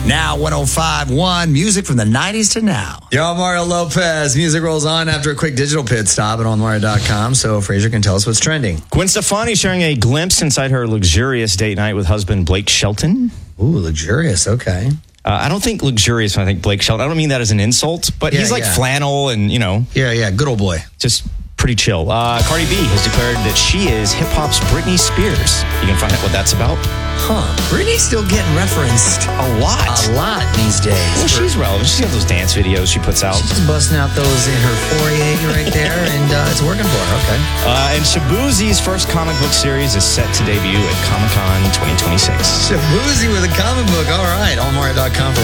Now 105.1, music from the 90s to now. Yo, Mario Lopez. Music rolls on after a quick digital pit stop at onmario.com so Fraser can tell us what's trending. Gwen Stefani sharing a glimpse inside her luxurious date night with husband Blake Shelton. Ooh, luxurious. Okay. I don't think luxurious when I think Blake Shelton. I don't mean that as an insult, but he's like flannel and, Yeah, good old boy. Just pretty chill. Cardi B has declared that she is hip-hop's Britney Spears. You can find out what that's about. Britney's still getting referenced A lot these days. Well, she's relevant. She's got those dance videos she puts out. She's just busting out those in her foyer right there, and it's working for her. Okay. And Shabuzi's first comic book series is set to debut at Comic-Con 2026. Shabuzi with a comic book. All right. Allmario.com for